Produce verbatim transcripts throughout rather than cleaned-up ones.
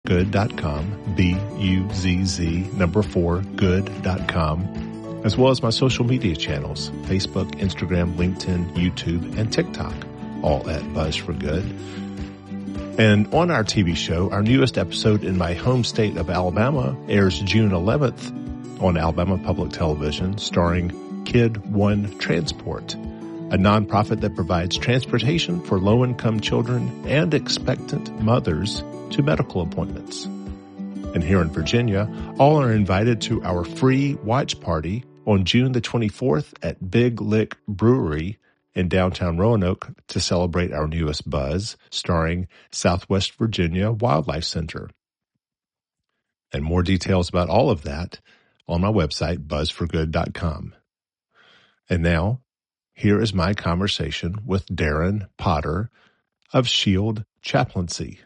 good dot com, B U Z Z, number four, good dot com, as well as my social media channels, Facebook, Instagram, LinkedIn, YouTube, and TikTok, all at Buzz for Good. And on our T V show, our newest episode in my home state of Alabama airs June eleventh on Alabama Public Television, starring Kid One Transport, a nonprofit that provides transportation for low-income children and expectant mothers to medical appointments. And here in Virginia, all are invited to our free watch party on June the twenty-fourth at Big Lick Brewery in downtown Roanoke to celebrate our newest Buzz, starring Southwest Virginia Wildlife Center. And more details about all of that on my website, buzz for good dot com. And now, here is my conversation with Darren Potter of Shield Chaplaincy.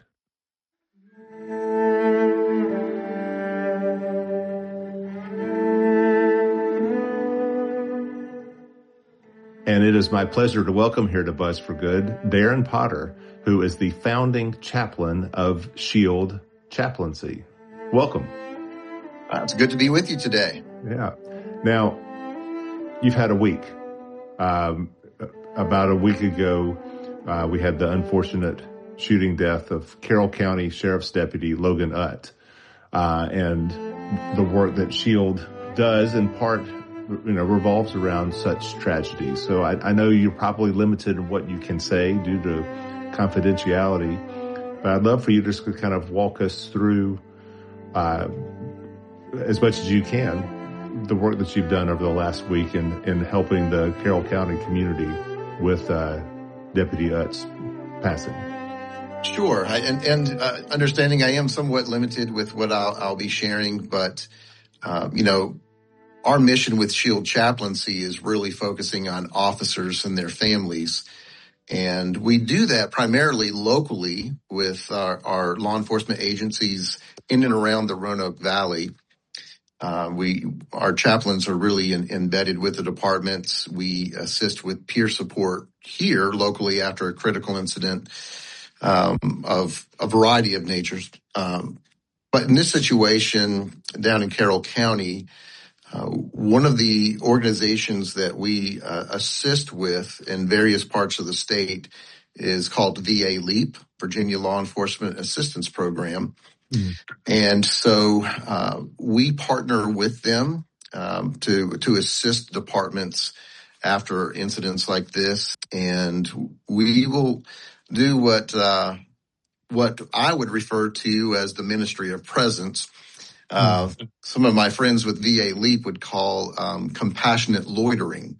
And it is my pleasure to welcome here to Buzz for Good, Darren Potter, who is the founding chaplain of Shield Chaplaincy. Welcome. Uh, it's good to be with you today. Yeah. Now, you've had a week. Um, about a week ago, uh, we had the unfortunate shooting death of Carroll County Sheriff's Deputy Logan Utt. Uh, and the work that Shield does in part you know, revolves around such tragedies. So I, I know you're probably limited in what you can say due to confidentiality, but I'd love for you just to kind of walk us through, uh, as much as you can, the work that you've done over the last week in, in helping the Carroll County community with, uh, Deputy Utt's passing. Sure. I, and, and, uh, understanding I am somewhat limited with what I'll, I'll be sharing, but, uh, you know, our mission with Shield Chaplaincy is really focusing on officers and their families. And we do that primarily locally with our, our law enforcement agencies in and around the Roanoke Valley. Uh, we, our chaplains are really in, embedded with the departments. We assist with peer support here locally after a critical incident, um, of a variety of natures. Um, but in this situation down in Carroll County, Uh, one of the organizations that we uh, assist with in various parts of the state is called V A LEAP, Virginia Law Enforcement Assistance Program. Mm. And so uh, we partner with them um, to to assist departments after incidents like this. And we will do what uh, what I would refer to as the ministry of presence. Uh, some of my friends with V A LEAP would call um, compassionate loitering.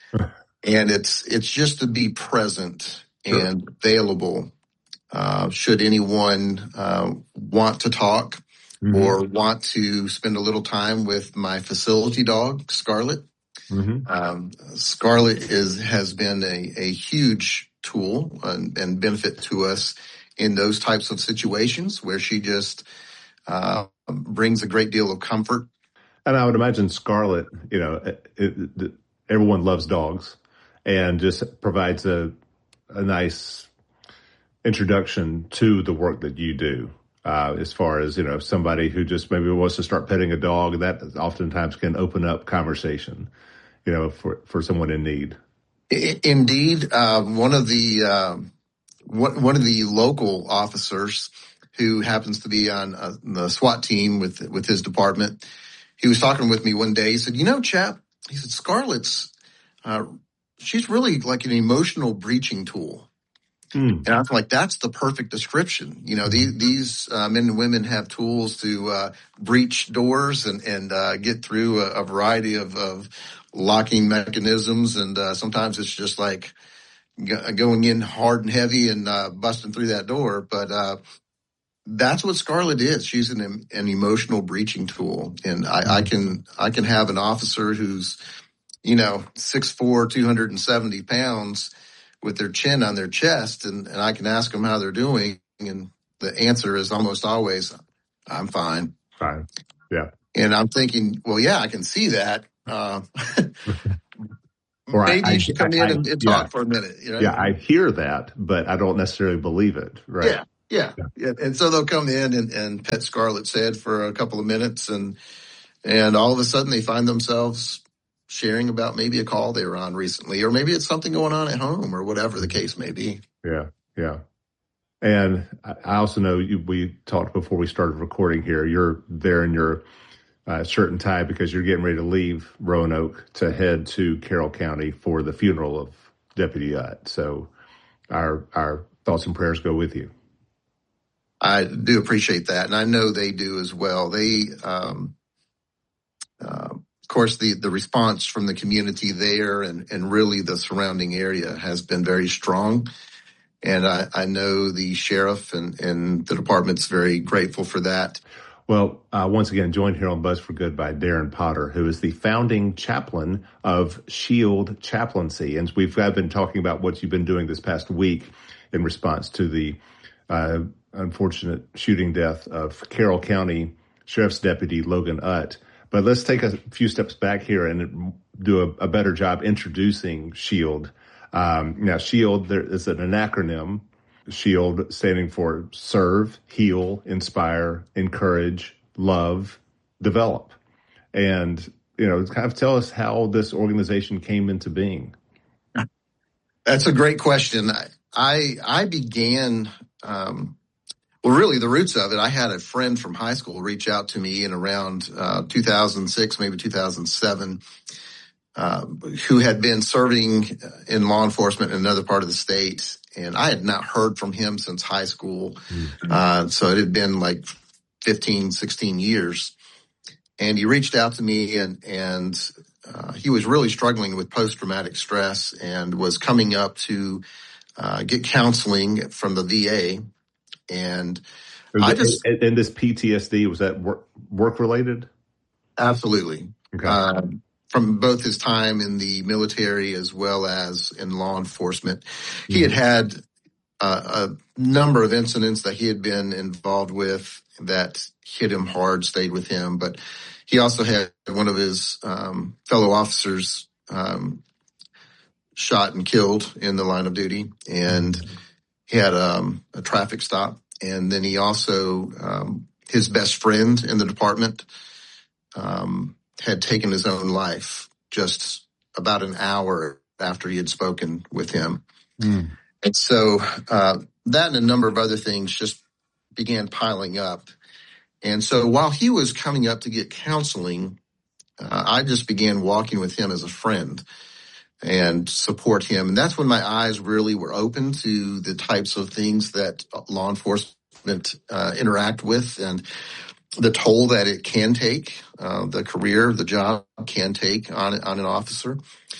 And it's it's just to be present and available uh, should anyone uh, want to talk mm-hmm. or want to spend a little time with my facility dog, Scarlet. Mm-hmm. Um, Scarlet is has been a, a huge tool and, and benefit to us in those types of situations where she just uh, brings a great deal of comfort. And I would imagine Scarlet, you know, it, it, everyone loves dogs and just provides a, a nice introduction to the work that you do. Uh, as far as, you know, somebody who just maybe wants to start petting a dog, that oftentimes can open up conversation, you know, for, for someone in need. Indeed. Uh, one of the, uh, one, one of the local officers who happens to be on uh, the SWAT team with, with his department, he was talking with me one day. He said, you know, chap, he said, Scarlett's, uh, she's really like an emotional breaching tool. Mm. And I'm like, that's the perfect description. You know, these, these uh, men and women have tools to uh, breach doors and, and uh, get through a, a variety of, of locking mechanisms. And uh, sometimes it's just like g- going in hard and heavy and uh, busting through that door. But uh, that's what Scarlet is. She's an, an emotional breaching tool. And I, mm. I can I can have an officer who's, you know, six foot four, two hundred seventy pounds with their chin on their chest, and, and I can ask them how they're doing, and the answer is almost always, I'm fine. Fine. Yeah. And I'm thinking, well, yeah, I can see that. Uh, or maybe I, you should I, come I, in and, and yeah. talk for a minute. You know? Yeah, I hear that, but I don't necessarily believe it. Right. Yeah, Yeah. yeah. And so they'll come in and, and pet Scarlett's head for a couple of minutes, and and all of a sudden they find themselves sharing about maybe a call they were on recently, or maybe it's something going on at home, or whatever the case may be. Yeah, yeah. And I also know you, we talked before we started recording here, you're there in your uh, shirt and tie because you're getting ready to leave Roanoke to head to Carroll County for the funeral of Deputy Utt. So our our thoughts and prayers go with you. I do appreciate that, and I know they do as well. They, um, uh, of course, the, the response from the community there and, and really the surrounding area has been very strong. And I, I know the sheriff and, and the department's very grateful for that. Well, uh, once again, joined here on Buzz for Good by Darren Potter, who is the founding chaplain of Shield Chaplaincy. And we've been talking about what you've been doing this past week in response to the uh, unfortunate shooting death of Carroll County Sheriff's Deputy Logan Utt. But let's take a few steps back here and do a, a better job introducing Shield. Um, now, Shield, there is an acronym, Shield standing for serve, heal, inspire, encourage, love, develop. And, you know, kind of tell us how this organization came into being. That's a great question. I, I began, um, well, really the roots of it, I had a friend from high school reach out to me in around uh, two thousand six, maybe two thousand seven, uh, who had been serving in law enforcement in another part of the state. And I had not heard from him since high school. Mm-hmm. Uh, so it had been like fifteen, sixteen years. And he reached out to me, and, and uh, he was really struggling with post-traumatic stress and was coming up to uh, get counseling from the V A. And was I it, just, and this P T S D, was that work, work related? Absolutely. Okay. Uh, from both his time in the military as well as in law enforcement. Mm-hmm. He had had uh, a number of incidents that he had been involved with that hit him hard, stayed with him. But he also had one of his um, fellow officers um, shot and killed in the line of duty. And mm-hmm. he had um, a traffic stop. And then he also, um, his best friend in the department um, had taken his own life just about an hour after he had spoken with him. Mm. And so uh, that and a number of other things just began piling up. And so while he was coming up to get counseling, uh, I just began walking with him as a friend and support him. And that's when my eyes really were open to the types of things that law enforcement uh, interact with and the toll that it can take, uh, the career, the job can take on, on an officer.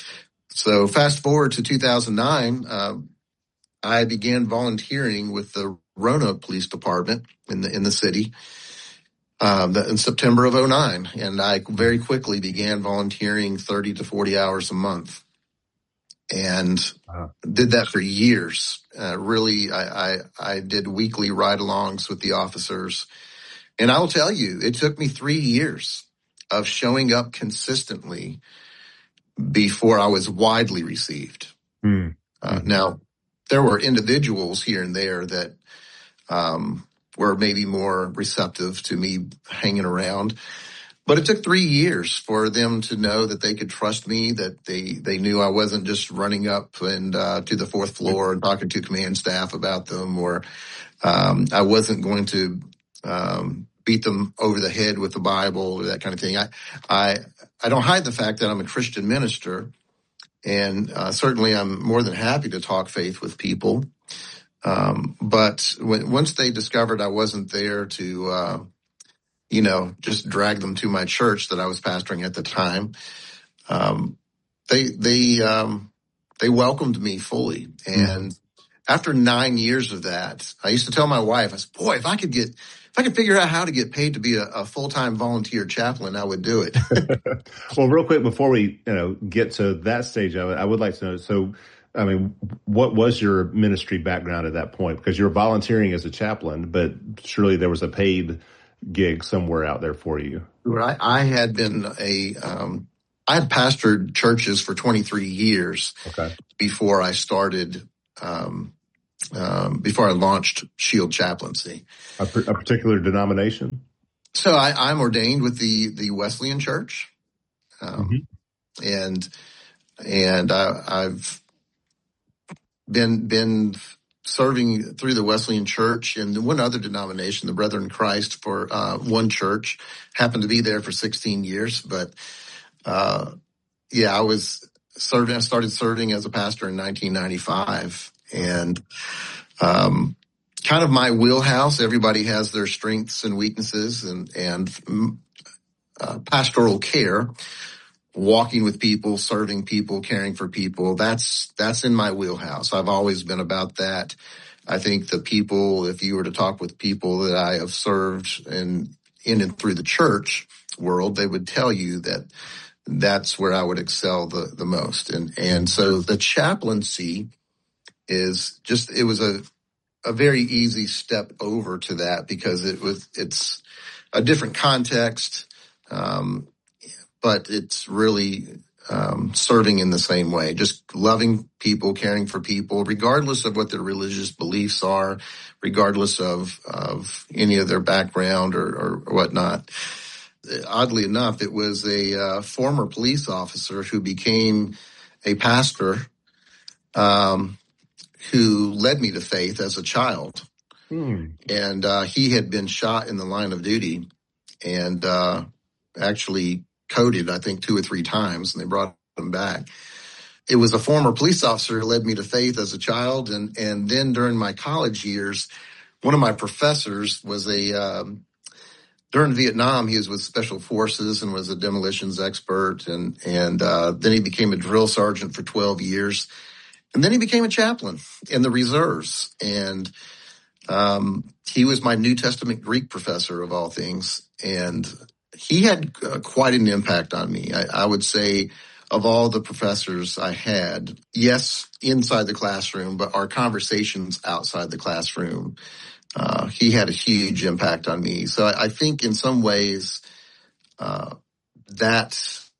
So fast forward to two thousand nine, uh, I began volunteering with the Roanoke Police Department in the, in the city. Um, in September of oh nine, and I very quickly began volunteering thirty to forty hours a month. And wow. did that for years. Uh, really, I, I, I did weekly ride-alongs with the officers. And I will tell you, it took me three years of showing up consistently before I was widely received. Mm. Uh, now, there were individuals here and there that um, were maybe more receptive to me hanging around. But it took three years for them to know that they could trust me, that they, they knew I wasn't just running up and uh, to the fourth floor and talking to command staff about them, or um, I wasn't going to um, beat them over the head with the Bible or that kind of thing. I I, I don't hide the fact that I'm a Christian minister, and uh, certainly I'm more than happy to talk faith with people. Um, but when, once they discovered I wasn't there to uh, you know, just drag them to my church that I was pastoring at the time. Um, they, they, um, they welcomed me fully. And mm-hmm. after nine years of that, I used to tell my wife, I said, boy, if I could get, if I could figure out how to get paid to be a, a full-time volunteer chaplain, I would do it. Well, real quick, before we, you know, get to that stage of it, I would like to know, so, I mean, what was your ministry background at that point? Because you were volunteering as a chaplain, but surely there was a paid gig somewhere out there for you. Right. I had been a, um, I had pastored churches for twenty-three years okay. before I started, um, um, before I launched Shield Chaplaincy. A, a particular denomination? So I, I'm ordained with the, the Wesleyan Church. Um, mm-hmm. and, and I, I've been, been serving through the Wesleyan Church and one other denomination, the Brethren in Christ, for, uh, one church. Happened to be there for sixteen years, but, uh, yeah, I was serving, I started serving as a pastor in nineteen ninety-five, and, um, kind of my wheelhouse. Everybody has their strengths and weaknesses, and, and, uh, pastoral care, walking with people, serving people, caring for people. That's, that's in my wheelhouse. I've always been about that. I think the people, if you were to talk with people that I have served in, in and through the church world, they would tell you that that's where I would excel the, the most. And, and so the chaplaincy is just, it was a, a very easy step over to that because it was, it's a different context. Um, but it's really, um, serving in the same way, just loving people, caring for people, regardless of what their religious beliefs are, regardless of, of any of their background or, or whatnot. Oddly enough, it was a uh, former police officer who became a pastor, um, who led me to faith as a child. Hmm. And uh, he had been shot in the line of duty and uh, actually coded, I think, two or three times, and they brought him back. It was a former police officer who led me to faith as a child. And, and then during my college years, one of my professors was a... Um, During Vietnam, he was with Special Forces and was a demolitions expert. And, and, uh, then he became a drill sergeant for twelve years. And then he became a chaplain in the reserves. And, um, he was my New Testament Greek professor of all things. And he had uh, quite an impact on me. I, I would say of all the professors I had, yes, inside the classroom, but our conversations outside the classroom, Uh, he had a huge impact on me. So I, I think in some ways, uh, that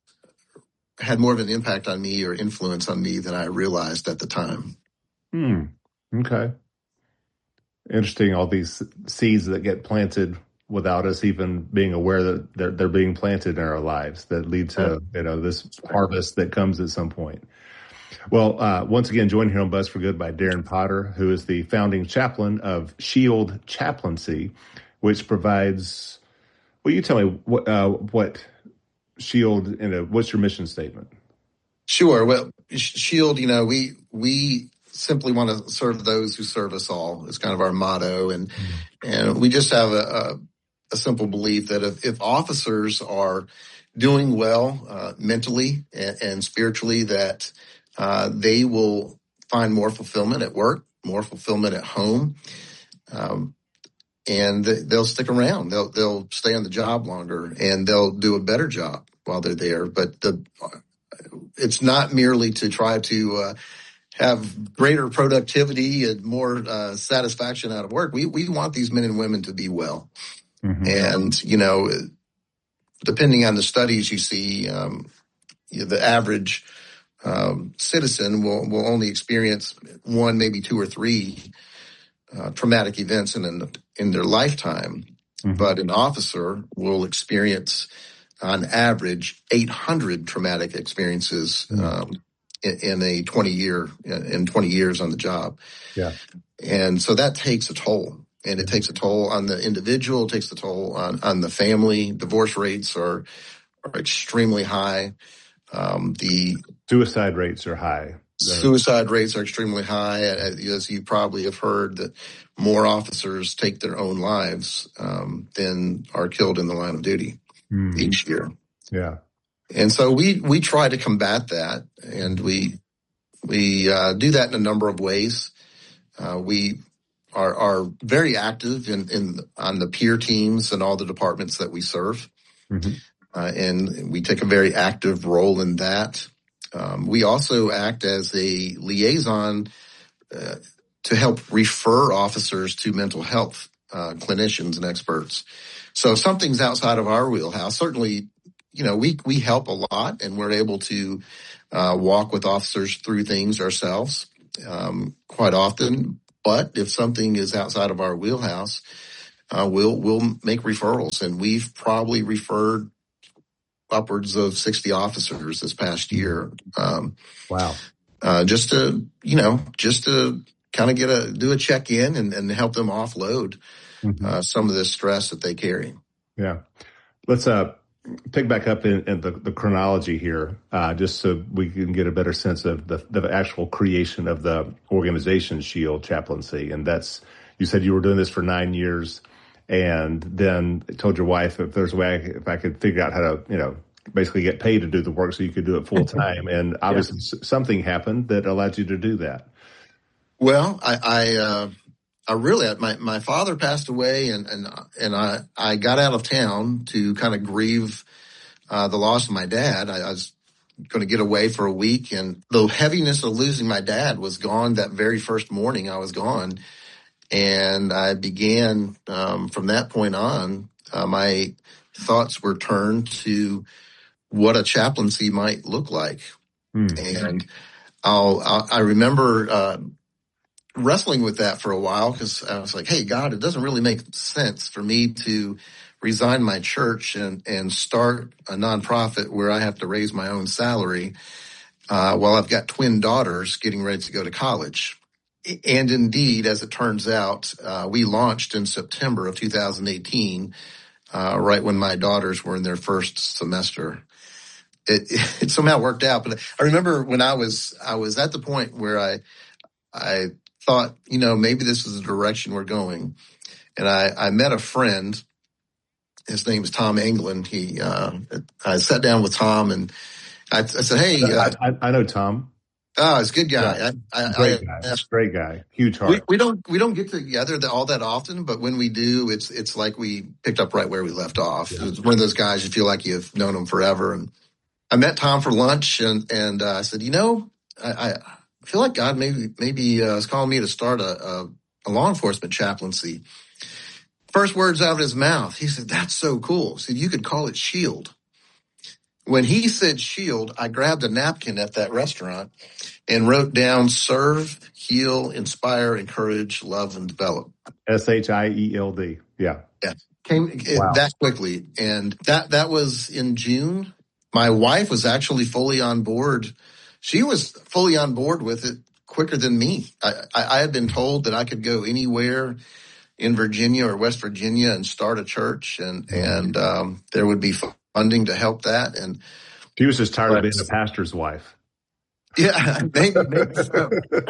had more of an impact on me or influence on me than I realized at the time. Hmm. Okay. Interesting. All these seeds that get planted without us even being aware that they're, they're being planted in our lives that lead to, you know, this harvest that comes at some point. Well, uh, once again, joined here on Buzz for Good by Darren Potter, who is the founding chaplain of Shield Chaplaincy, which provides, well, you tell me what, uh, what Shield, you know, what's your mission statement? Sure. Well, Shield, you know, we, we simply want to serve those who serve us all. It's kind of our motto. And, mm-hmm. and we just have a, a, a simple belief that if, if officers are doing well, uh, mentally and, and spiritually, that, Uh, they will find more fulfillment at work, more fulfillment at home, um, and they'll stick around. They'll they'll stay on the job longer, and they'll do a better job while they're there. But the it's not merely to try to uh, have greater productivity and more uh, satisfaction out of work. We we want these men and women to be well, mm-hmm. and you know, depending on the studies you see, um, you know, the average Um, citizen will, will only experience one, maybe two or three uh, traumatic events in, in in their lifetime. Mm-hmm. But an officer will experience, on average, eight hundred traumatic experiences mm-hmm. um, in, in a twenty year in twenty years on the job. Yeah, and so that takes a toll, and it takes a toll on the individual. It takes a toll on on the family. Divorce rates are are extremely high. Um, the suicide rates are high. The suicide rates are extremely high. As you probably have heard, that more officers take their own lives um, than are killed in the line of duty mm. each year. Yeah. And so we, we try to combat that, and we, we uh, do that in a number of ways. Uh, we are, are very active in, in on the peer teams and all the departments that we serve. Mm-hmm. Uh, and we take a very active role in that. Um, we also act as a liaison uh, to help refer officers to mental health uh, clinicians and experts. So if something's outside of our wheelhouse, certainly, you know, we we help a lot, and we're able to uh, walk with officers through things ourselves um, quite often. but if something is outside of our wheelhouse, uh, we'll we'll make referrals, and we've probably referred upwards of sixty officers this past year. Um, wow. Uh, just to, you know, just to kind of get a, do a check in and, and help them offload mm-hmm. uh, some of this stress that they carry. Yeah. Let's, uh, pick back up in, in the, the chronology here, uh, just so we can get a better sense of the, the actual creation of the organization Shield Chaplaincy. And that's, you said you were doing this for nine years and then told your wife if there's a way, I, if I could figure out how to, you know, basically get paid to do the work so you could do it full time. And obviously yeah. something happened that allowed you to do that. Well, I, I, uh, I really, my, my father passed away and, and, and I, I got out of town to kind of grieve, uh, the loss of my dad. I, I was going to get away for a week, and the heaviness of losing my dad was gone that very first morning I was gone. And I began, um, from that point on, uh, my thoughts were turned to what a chaplaincy might look like. Hmm. And I'll, I'll, I remember, uh, wrestling with that for a while, because I was like, hey, God, it doesn't really make sense for me to resign my church and, and start a nonprofit where I have to raise my own salary, uh, while I've got twin daughters getting ready to go to college. And indeed, as it turns out, uh, we launched in September of two thousand eighteen, uh, right when my daughters were in their first semester. It, it somehow worked out. But I remember when I was, I was at the point where I, I thought, you know, maybe this is the direction we're going. And I, I met a friend. His name is Tom England. He, uh, I sat down with Tom and I, I said, hey, uh, I, I know Tom. Oh, he's a good guy. Yeah. I, I, Great I, guy. Great guy. Huge heart. We, we don't, we don't get together all that often, but when we do, it's, it's like we picked up right where we left off. Yeah. It's one of those guys you feel like you've known him forever. And I met Tom for lunch, and, and uh, I said, you know, I, I feel like God maybe, maybe uh, is calling me to start a, a, a law enforcement chaplaincy. First words out of his mouth, he said, that's so cool. He said, you could call it Shield. When he said Shield, I grabbed a napkin at that restaurant and wrote down serve, heal, inspire, encourage, love, and develop. S H I E L D. Yeah. Yeah. Came wow. that quickly. And that, that was in June. My wife was actually fully on board. She was fully on board with it quicker than me. I, I, I had been told that I could go anywhere in Virginia or West Virginia and start a church, and, and um, there would be funding to help that. And she was just tired of being a pastor's wife. Yeah, maybe, maybe so.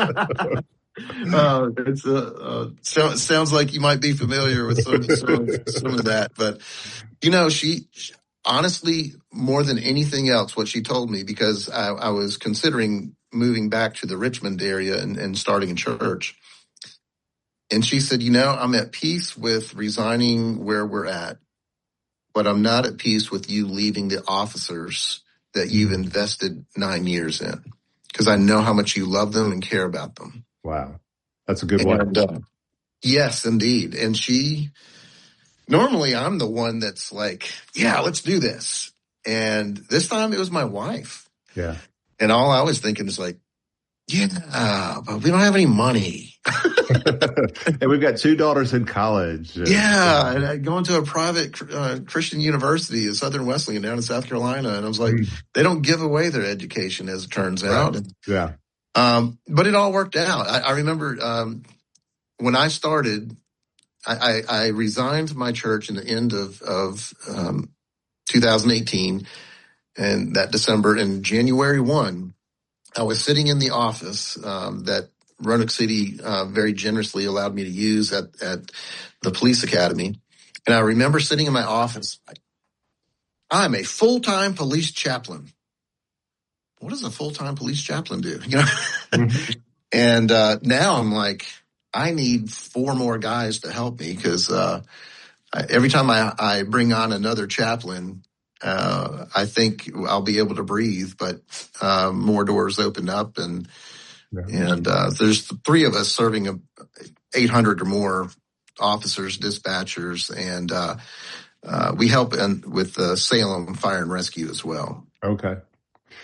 uh, it's uh, uh, so, sounds like you might be familiar with some, some, some of that, but you know, she, she honestly, more than anything else, what she told me, because I, I was considering moving back to the Richmond area and, and starting a church. And she said, you know, I'm at peace with resigning where we're at, but I'm not at peace with you leaving the officers that you've invested nine years in, because I know how much you love them and care about them. Wow. That's a good one. And, uh, yes, indeed. And she, normally I'm the one that's like, yeah, let's do this. And this time it was my wife. Yeah. And all I was thinking is like, yeah, but we don't have any money. And we've got two daughters in college. Yeah. And I'm going to a private uh, Christian university at Southern Wesleyan down in South Carolina. And I was like, mm. they don't give away their education, as it turns right. out. And, yeah. Um, but it all worked out. I, I remember um, when I started, I, I, I resigned my church in the end of, of um, two thousand eighteen, and that December, and January first, I was sitting in the office um, that Roanoke City uh, very generously allowed me to use at, at the police academy. And I remember sitting in my office, I'm a full-time police chaplain. What does a full-time police chaplain do? You know, mm-hmm. And uh, now I'm like, I need four more guys to help me, because uh, every time I, I bring on another chaplain, uh, I think I'll be able to breathe. But uh, more doors open up, and yeah. and uh, there's three of us serving a, eight hundred or more officers, dispatchers, and uh, uh, we help in, with uh, Salem Fire and Rescue as well. Okay.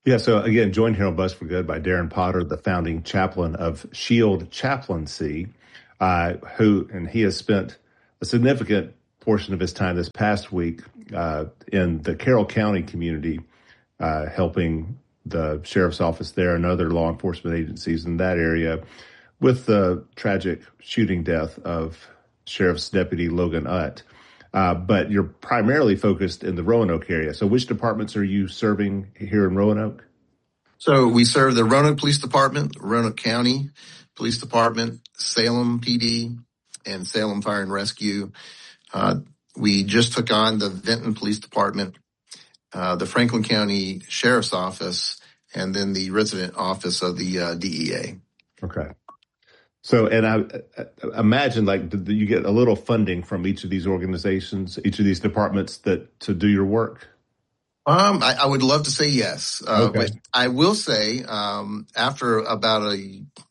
Yeah, so again, joined here on Buzz for Good by Darren Potter, the founding chaplain of Shield Chaplaincy, uh, who, and he has spent a significant portion of his time this past week uh, in the Carroll County community, uh, helping the sheriff's office there and other law enforcement agencies in that area with the tragic shooting death of Sheriff's Deputy Logan Utt. Uh, but you're primarily focused in the Roanoke area. So which departments are you serving here in Roanoke? So we serve the Roanoke Police Department, Roanoke County Police Department, Salem P D, and Salem Fire and Rescue. Uh, we just took on the Vinton Police Department, uh, the Franklin County Sheriff's Office, and then the resident office of the uh, D E A. Okay. So, and I, I imagine like do you get a little funding from each of these organizations, each of these departments that to do your work? Um, I, I would love to say yes. Uh, okay. But I will say, um, after about a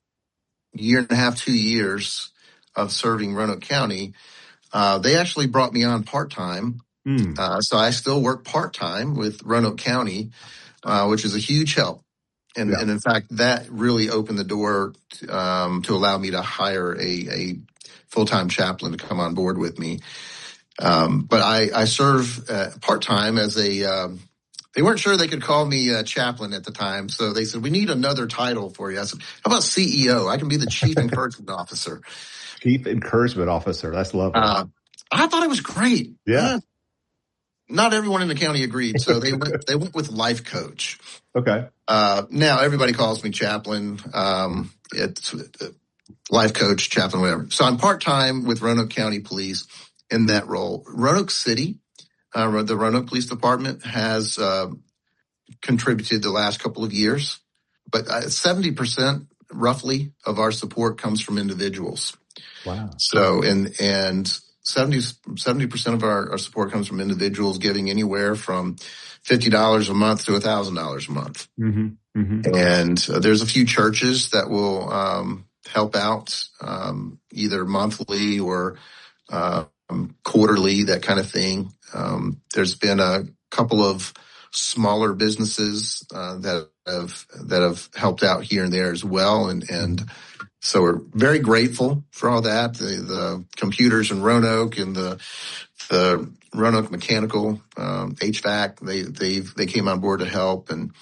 year and a half, two years of serving Roanoke County, uh, they actually brought me on part-time. Mm. Uh, so I still work part-time with Roanoke County, uh, which is a huge help. And, yeah. and in fact, that really opened the door to, um, to allow me to hire a, a full-time chaplain to come on board with me. Um, but I, I serve uh, part-time as a, um, they weren't sure they could call me a chaplain at the time. So they said, we need another title for you. I said, how about C E O? I can be the Chief Encouragement Officer. Chief Encouragement Officer. That's lovely. Uh, I thought it was great. Yeah. Uh, not everyone in the county agreed. So they went, they went with life coach. Okay. Uh, now everybody calls me chaplain. Um, it's uh, life coach, chaplain, whatever. So I'm part-time with Roanoke County Police in that role. Roanoke City, uh, the Roanoke Police Department has, uh, contributed the last couple of years, but uh, seventy percent roughly of our support comes from individuals. Wow. So, and, and seventy percent of our, our support comes from individuals giving anywhere from fifty dollars a month to one thousand dollars a month. Mm-hmm. Mm-hmm. And uh, there's a few churches that will um, help out um, either monthly or uh, quarterly, that kind of thing. Um, there's been a couple of smaller businesses uh, that have that have helped out here and there as well. And, and so we're very grateful for all that. The, the computers in Roanoke and the the Roanoke Mechanical um, H V A C, they they they came on board to help. And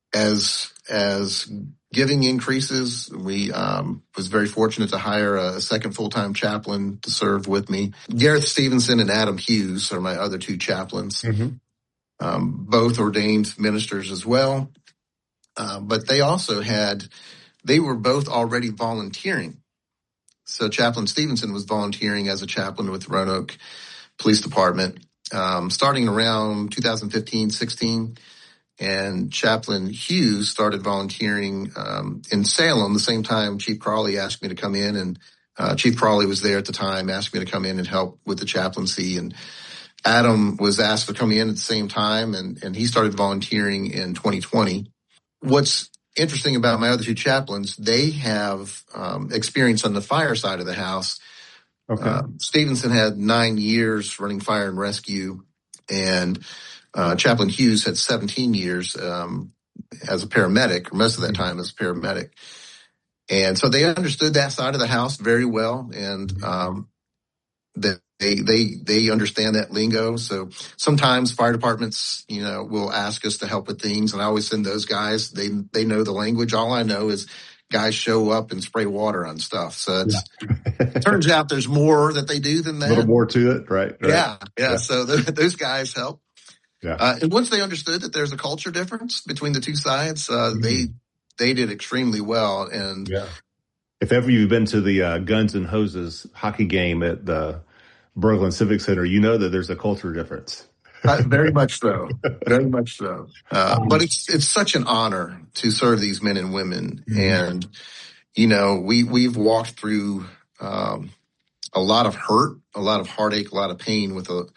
as as giving increases, we um, was very fortunate to hire a second full-time chaplain to serve with me. Gareth Stevenson and Adam Hughes are my other two chaplains, mm-hmm. um, both ordained ministers as well. Uh, but they also had, they were both already volunteering. So Chaplain Stevenson was volunteering as a chaplain with Roanoke Police Department, um, starting around two thousand fifteen, sixteen. And Chaplain Hughes started volunteering um, in Salem the same time Chief Crawley asked me to come in. And uh, Chief Crawley was there at the time, asked me to come in and help with the chaplaincy. And Adam was asked to come in at the same time, and, and he started volunteering in twenty twenty. What's interesting about my other two chaplains, they have um, experience on the fire side of the house. Okay. Uh, Stevenson had nine years running fire and rescue, and uh, Chaplain Hughes had seventeen years um, as a paramedic, or most of that time as a paramedic. And so they understood that side of the house very well, and um, they they they understand that lingo. So sometimes fire departments, you know, will ask us to help with things, and I always send those guys. They they know the language. All I know is guys show up and spray water on stuff. So it's, yeah. It turns out there's more that they do than that. A little more to it, right? right. Yeah, yeah, yeah. So the, those guys help. Yeah. Uh, and once they understood that there's a culture difference between the two sides, uh, mm-hmm. they they did extremely well. And yeah. If ever you've been to the uh, Guns and Hoses hockey game at the Berglund Civic Center, you know that there's a culture difference. uh, very much so. Very much so. Uh, um, but it's it's such an honor to serve these men and women. Mm-hmm. And, you know, we, we've walked through um, a lot of hurt, a lot of heartache, a lot of pain with a,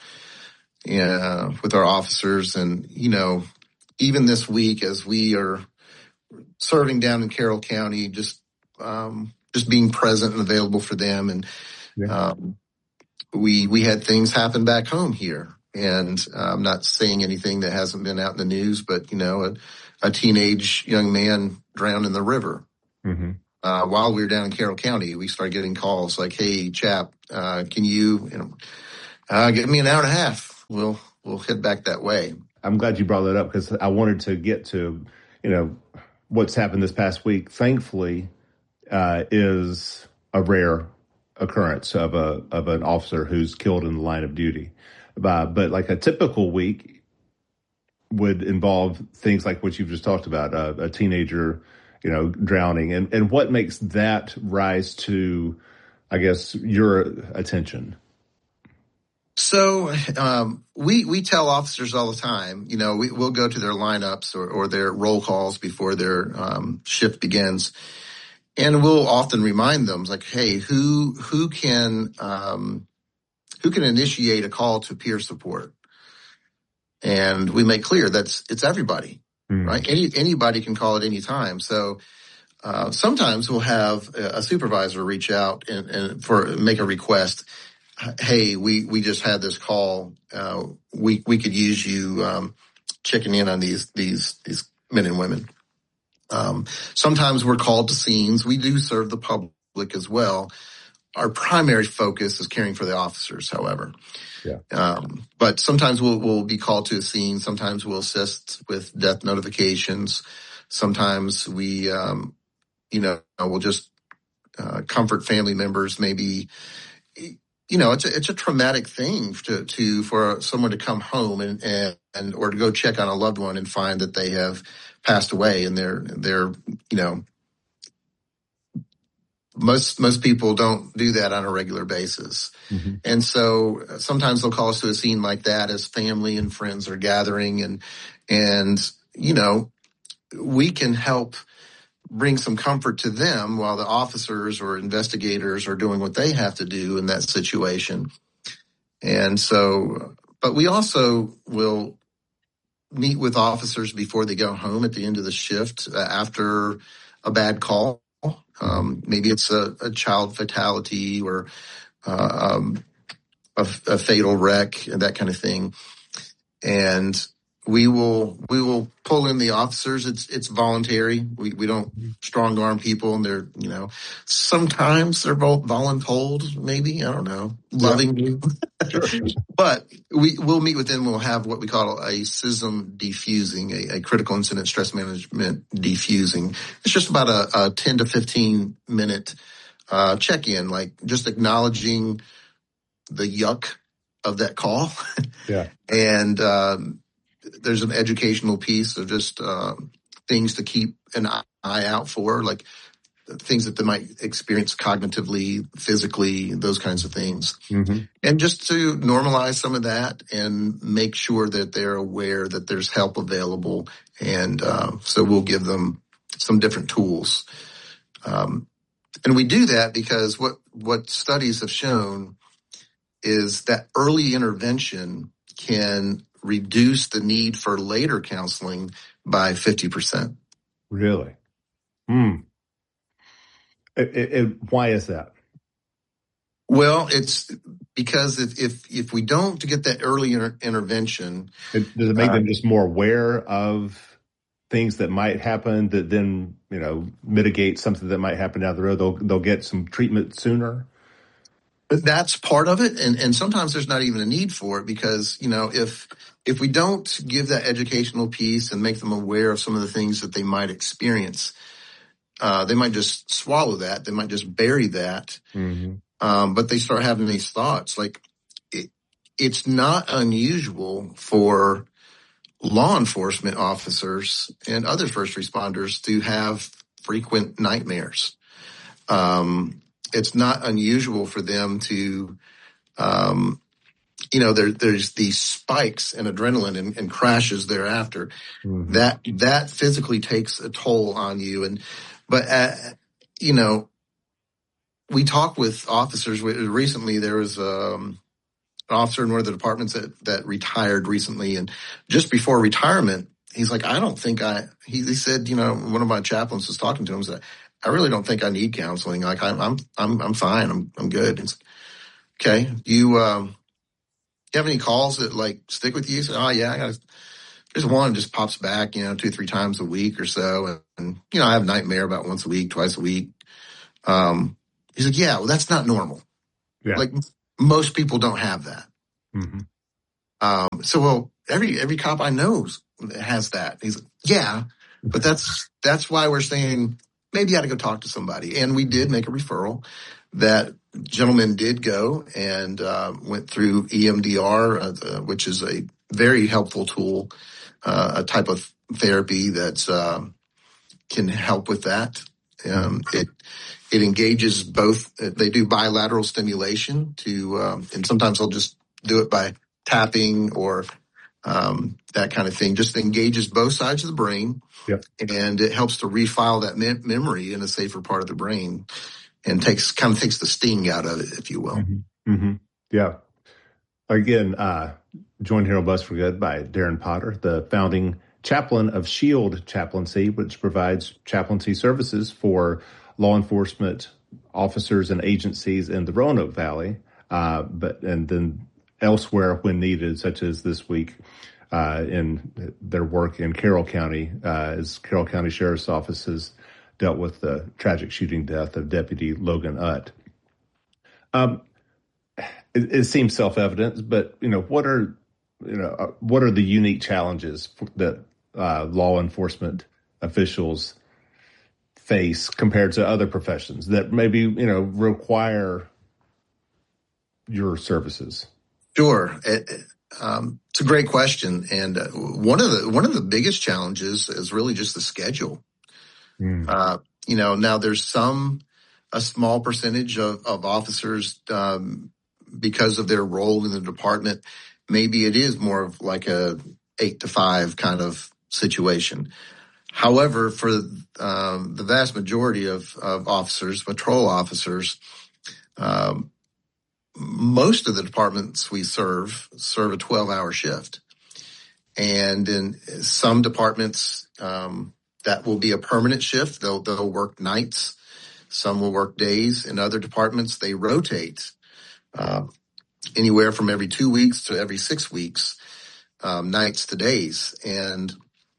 yeah, with our officers. And, you know, even this week as we are serving down in Carroll County, just um, just being present and available for them. And yeah. um, we we had things happen back home here. And uh, I'm not saying anything that hasn't been out in the news, but, you know, a, a teenage young man drowned in the river. Mm-hmm. Uh, while we were down in Carroll County, we started getting calls like, "Hey, chap, uh, can you, you know, uh, give me an hour and a half? We'll we'll head back that way." I'm glad you brought that up because I wanted to get to, you know, what's happened this past week. Thankfully, uh, is a rare occurrence of a of an officer who's killed in the line of duty. Uh, but like a typical week would involve things like what you've just talked about, uh, a teenager, you know, drowning. And, and what makes that rise to, I guess, your attention? So um, we we tell officers all the time, you know, we, we'll go to their lineups or, or their roll calls before their um, shift begins. And we'll often remind them, like, hey, who who can um, who can initiate a call to peer support? And we make clear that's it's everybody, mm. right? Any anybody can call at any time. So uh, sometimes we'll have a supervisor reach out and, and for make a request. Hey, we we just had this call. Uh, we we could use you um, checking in on these these these men and women. Um, sometimes we're called to scenes. We do serve the public as well. Our primary focus is caring for the officers, however. Yeah. Um, but sometimes we'll, we'll be called to a scene. Sometimes we'll assist with death notifications. Sometimes we, um, you know, we'll just uh, comfort family members. Maybe, you know, it's a, it's a traumatic thing to, to for someone to come home and, and, and or to go check on a loved one and find that they have passed away, and they're they're you know. Most most people don't do that on a regular basis. Mm-hmm. And so sometimes they'll call us to a scene like that as family and friends are gathering, and and you know, we can help bring some comfort to them while the officers or investigators are doing what they have to do in that situation. And so, but we also will meet with officers before they go home at the end of the shift uh, after a bad call. Um, maybe it's a, a child fatality or uh, um, a, a fatal wreck and that kind of thing. And we will we will pull in the officers. It's it's voluntary. We we don't strong arm people, and they're you know sometimes they're both voluntold. Maybe I don't know, loving you. Sure. But we will meet with them. We'll have what we call a C I S M defusing, a, a critical incident stress management defusing. It's just about a, a ten to fifteen minute uh, check in, like just acknowledging the yuck of that call. Yeah, and. Um, There's an educational piece of just uh, things to keep an eye out for, like things that they might experience cognitively, physically, those kinds of things. Mm-hmm. And just to normalize some of that and make sure that they're aware that there's help available. And uh, so we'll give them some different tools. Um, and we do that because what, what studies have shown is that early intervention can reduce the need for later counseling by fifty percent. Really? Hmm. It, it, it, why is that? Well, it's because if if, if we don't get that early inter- intervention... It, does it make uh, them just more aware of things that might happen that then, you know, mitigate something that might happen down the road? They'll, they'll get some treatment sooner? That's part of it, and, and sometimes there's not even a need for it because, you know, if if we don't give that educational piece and make them aware of some of the things that they might experience, uh, they might just swallow that. They might just bury that. Mm-hmm. Um, but they start having these thoughts. Like, it, it's not unusual for law enforcement officers and other first responders to have frequent nightmares. Um It's not unusual for them to, um, you know, there, there's these spikes in adrenaline and, and crashes thereafter. Mm-hmm. That that physically takes a toll on you. And but uh, you know, we talk with officers. Recently, there was um, an officer in one of the departments that that retired recently, and just before retirement, he's like, I don't think I. He, he said, you know, one of my chaplains was talking to him, said, I really don't think I need counseling. Like I'm, I'm, I'm, I'm fine. I'm, I'm good. It's, okay. You, um, you have any calls that like stick with you? So, oh yeah, I got a there's one just pops back, you know, two, three times a week or so. And, and you know, I have nightmare about once a week, twice a week. Um, he's like, yeah, well, that's not normal. Yeah. Like most people don't have that. Mm-hmm. Um, so, well, every, every cop I know has that. He's like, yeah, but that's, that's why we're saying maybe you ought to go talk to somebody. And we did make a referral. That gentleman did go and uh, went through E M D R, uh, the, which is a very helpful tool, uh, a type of therapy that uh, can help with that. Um, it it engages both. They do bilateral stimulation to, um, and sometimes they'll just do it by tapping or um, that kind of thing. Just engages both sides of the brain, yep. and it helps to refile that mem- memory in a safer part of the brain. And takes kind of takes the sting out of it, if you will. Mm-hmm. Mm-hmm. Yeah. Again, uh, joined here on Bus for Good by Darren Potter, the founding chaplain of SHIELD Chaplaincy, which provides chaplaincy services for law enforcement officers and agencies in the Roanoke Valley, uh, but and then elsewhere when needed, such as this week uh, in their work in Carroll County, uh, as Carroll County Sheriff's Office has dealt with the tragic shooting death of Deputy Logan Utt. Um, it, it seems self-evident, but you know, what are you know uh, what are the unique challenges that uh, law enforcement officials face compared to other professions that maybe you know require your services? Sure, it, um, it's a great question, and uh, one of the one of the biggest challenges is really just the schedule. Mm. Uh, you know, now there's some, a small percentage of, of officers, um, because of their role in the department, maybe it is more of like a eight to five kind of situation. However, for um, the vast majority of, of officers, patrol officers, um, most of the departments we serve serve a twelve hour shift. And in some departments, um, that will be a permanent shift. They'll, they'll work nights. Some will work days. In other departments, they rotate, uh, anywhere from every two weeks to every six weeks, um, nights to days. And,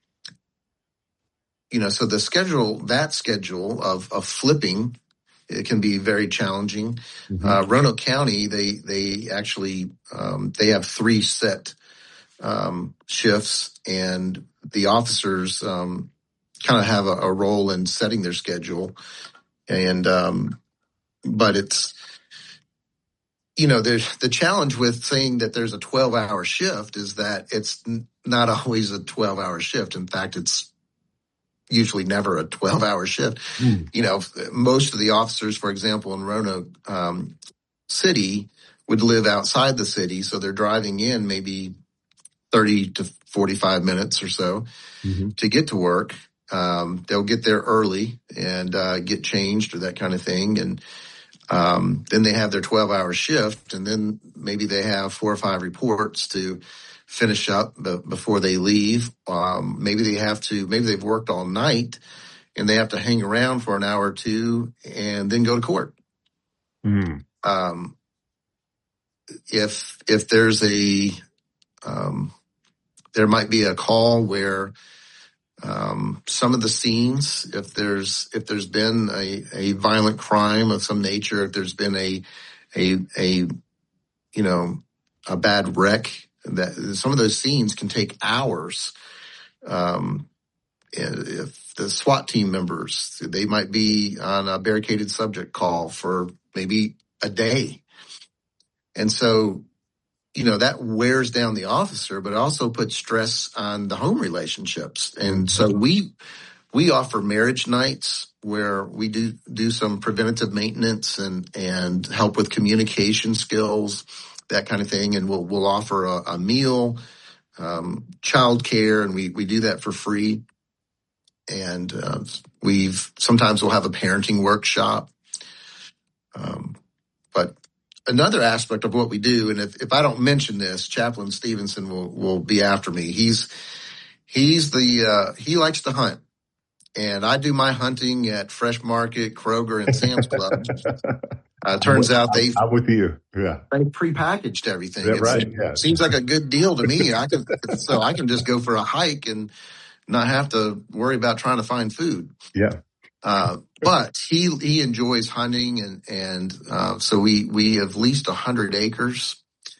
you know, so the schedule, that schedule of, of flipping, it can be very challenging. Mm-hmm. Uh, Roanoke County, they, they actually, um, they have three set, um, shifts, and the officers, um, kind of have a, a role in setting their schedule. And, um, but it's, you know, there's the challenge with saying that there's a twelve hour shift is that it's n- not always a twelve hour shift. In fact, it's usually never a twelve hour shift. Mm. You know, most of the officers, for example, in Roanoke, um, city would live outside the city. So they're driving in maybe thirty to forty-five minutes or so mm-hmm. to get to work. Um, they'll get there early and, uh, get changed or that kind of thing. And, um, then they have their twelve hour shift, and then maybe they have four or five reports to finish up b- before they leave. Um, maybe they have to, maybe they've worked all night and they have to hang around for an hour or two and then go to court. Mm. Um, if, if there's a, um, there might be a call where, Um, some of the scenes, if there's, if there's been a, a violent crime of some nature, if there's been a, a, a, you know, a bad wreck, that some of those scenes can take hours. Um, if the SWAT team members, they might be on a barricaded subject call for maybe a day. And so, you know, that wears down the officer, but it also puts stress on the home relationships. And so we, we offer marriage nights where we do, do some preventative maintenance and, and help with communication skills, that kind of thing. And we'll, we'll offer a, a meal, um, childcare, and we, we do that for free. And, uh, we've, sometimes we'll have a parenting workshop. Um, but another aspect of what we do, and if, if I don't mention this, Chaplain Stevenson will, will be after me. He's, he's the, uh, he likes to hunt, and I do my hunting at Fresh Market, Kroger, and Sam's Club. Uh, turns out they I'm with you. Yeah. They prepackaged everything. Is that It's, right? Yeah. Seems like a good deal to me. I can, so I can just go for a hike and not have to worry about trying to find food. Yeah. Uh, but he, he enjoys hunting and, and, uh, so we, we have leased a hundred acres,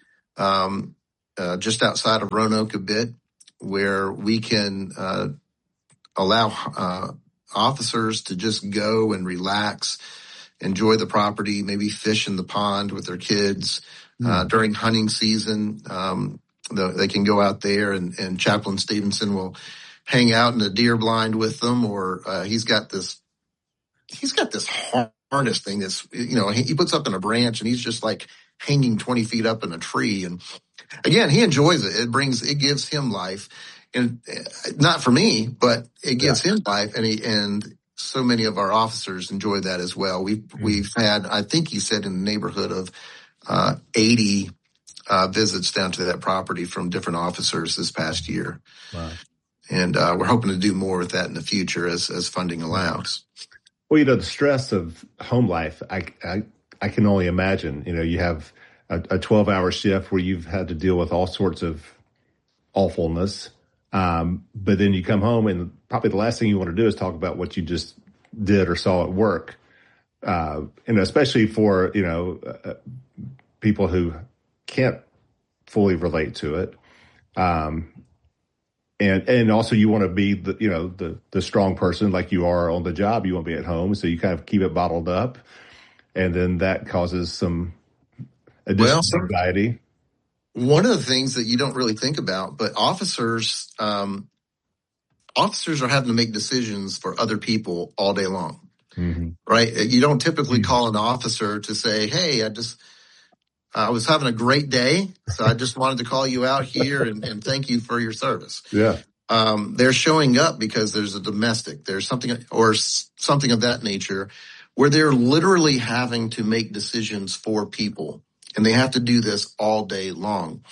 um, uh, just outside of Roanoke a bit where we can, uh, allow, uh, officers to just go and relax, enjoy the property, maybe fish in the pond with their kids, uh, mm. during hunting season. Um, the, they can go out there and, and Chaplain Stevenson will hang out in a deer blind with them, or, uh, he's got this, he's got this harness thing that's, you know, he, he puts up in a branch and he's just like hanging twenty feet up in a tree. And again, he enjoys it. It brings, it gives him life, and uh, not for me, but it gives yeah. him life. And he, and so many of our officers enjoy that as well. We've, mm-hmm. we've had, I think he said in the neighborhood of, uh, eighty, uh, visits down to that property from different officers this past year. Wow. And, uh, we're hoping to do more with that in the future as, as funding allows. Well, you know, the stress of home life, I, I, I can only imagine. You know, you have a, a twelve hour shift where you've had to deal with all sorts of awfulness. Um, but then you come home and probably the last thing you want to do is talk about what you just did or saw at work. Uh, and especially for, you know, uh, people who can't fully relate to it. Um, And and also you want to be the you know the the strong person like you are on the job. You want to be at home, so you kind of keep it bottled up, and then that causes some additional well, anxiety. One of the things that you don't really think about, but officers um, officers are having to make decisions for other people all day long, mm-hmm. right? You don't typically mm-hmm. call an officer to say, "Hey, I just." I was having a great day, so I just wanted to call you out here and, and thank you for your service. Yeah. Um, they're showing up because there's a domestic, there's something or something of that nature where they're literally having to make decisions for people, and they have to do this all day long.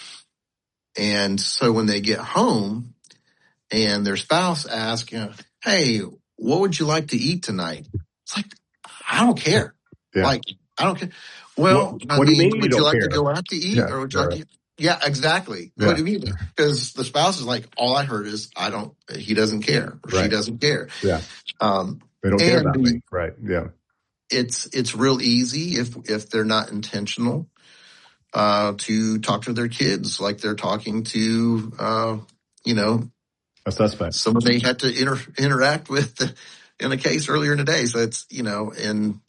And so when they get home and their spouse asks, you know, hey, what would you like to eat tonight? It's like, I don't care. Yeah. Like, I don't care. Well, what, I what mean, do you mean would you, you like care? to go out to eat, yeah, or would you like to? Yeah, exactly. Yeah. What do you mean? Because the spouse is like, all I heard is, I don't. He doesn't care, or right. she doesn't care. Yeah, um, they don't care about me. Right. Yeah. It's it's real easy if if they're not intentional uh, to talk to their kids like they're talking to, uh, you know, a suspect. Someone they had to inter- interact with in a case earlier in the day. So it's you know and.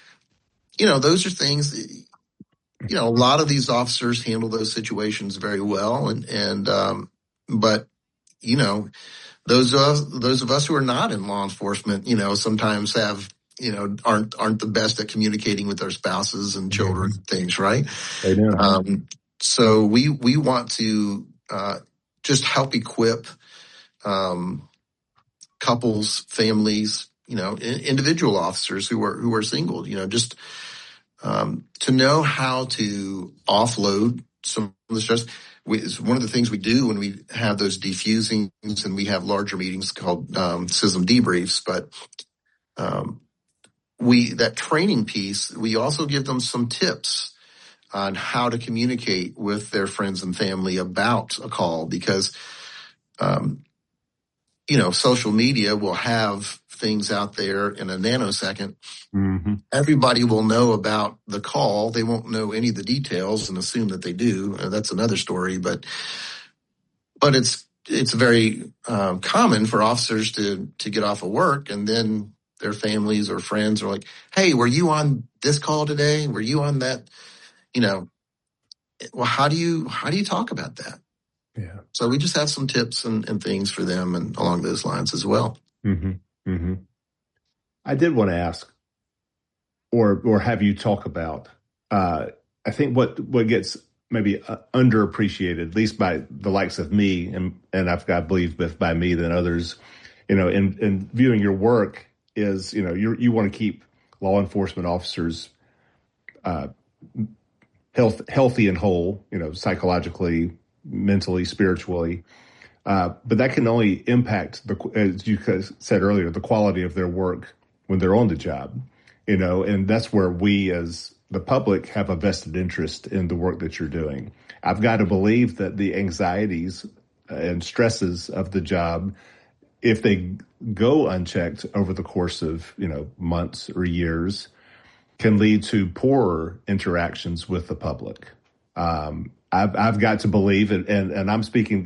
You know, those are things, you know, a lot of these officers handle those situations very well. And, and, um, but, you know, those of us, those of us who are not in law enforcement, you know, sometimes have, you know, aren't, aren't the best at communicating with their spouses and children and things, right? They do. Um, so we, we want to, uh, just help equip, um, couples, families, you know, individual officers who are, who are single, you know, just, um, to know how to offload some of the stress. We, it's one of the things we do when we have those defusings and we have larger meetings called, um, C I S M debriefs, but, um, we, that training piece, we also give them some tips on how to communicate with their friends and family about a call because, um, you know, social media will have things out there in a nanosecond. Mm-hmm. Everybody will know about the call. They won't know any of the details and assume that they do. Uh, that's another story, but, but it's, it's very um, common for officers to, to get off of work and then their families or friends are like, hey, were you on this call today? Were you on that? You know, well, how do you, how do you talk about that? Yeah. So we just have some tips and, and things for them and along those lines as well. Mm-hmm. Mm-hmm. I did want to ask, or or have you talk about, uh, I think what, what gets maybe uh, underappreciated, at least by the likes of me, and, and I've got, I believe, both by me than others, you know, in, in viewing your work is, you know, you you want to keep law enforcement officers uh, health, healthy and whole, you know, psychologically, mentally, spiritually. Uh, but that can only impact, the, as you said earlier, the quality of their work when they're on the job, you know, and that's where we as the public have a vested interest in the work that you're doing. I've got to believe that the anxieties and stresses of the job, if they go unchecked over the course of, you know, months or years, can lead to poorer interactions with the public. Um, I've, I've got to believe, and, and, and I'm speaking